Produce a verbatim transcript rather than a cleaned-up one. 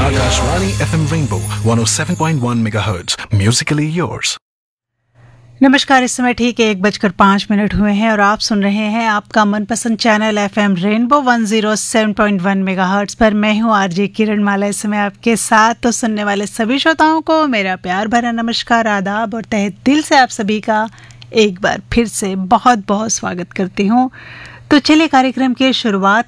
Akashvani F M Rainbow one oh seven point one megahertz. Musically yours. नमस्कार। इस समय ठीक एक बजकर पाँच मिनट हुए हैं और आप सुन रहे हैं आपका मनपसंद channel F M rainbow one oh seven point one megahertz पर। मैं हूं आरजे किरण माला इस समय आपके साथ। तो सुनने वाले सभी श्रोताओं को मेरा प्यार भरा नमस्कार, आदाब और तहे दिल से आप सभी का एक बार फिर से बहुत बहुत स्वागत करती हूं। तो चलिए कार्यक्रम की शुरुआत